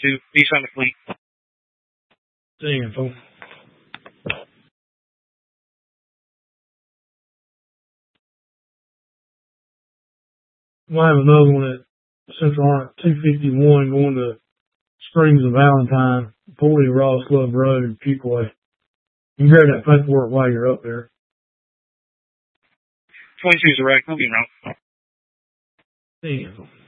2, east on the fleet. Damn, folks. We'll have another one at Central Arc 251 going to Springs of Valentine, 40 Ross Love Road, Fuquay. You can grab that paperwork while you're up there. 22 is erect. We'll be around. Damn.